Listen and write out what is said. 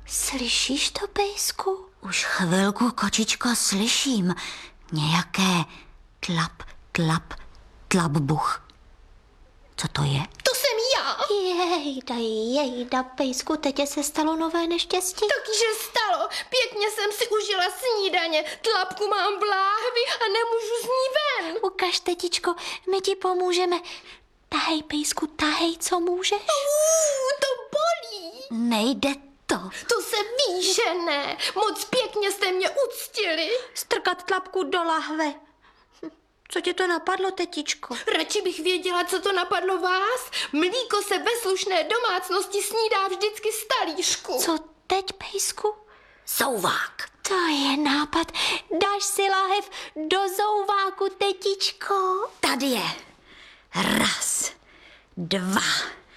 Slyšíš to, pejsku? Už chvilku, kočičko, slyším. Nějaké tlap, tlap, tlapbuch. Co to je? To jsem já. Jejda, pejsku, teď se stalo nové neštěstí. Takyže stalo. Pěkně jsem si užila snídaně. Tlapku mám v láhvi a nemůžu z ní ven. Ukaž, tetičko, my ti pomůžeme. Tahej, pejsku, tahej, co můžeš. To bolí. Nejde to. To se ví, že ne. Moc pěkně jste mě uctili. Strkat tlapku do lahve. Co tě to napadlo, tetičko? Radši bych věděla, co to napadlo vás. Mlíko se ve slušné domácnosti snídá vždycky z talířku. Co teď, pejsku? Zouvák. To je nápad. Dáš si lahev do zouváku, tetičko. Tady je. 1, 2,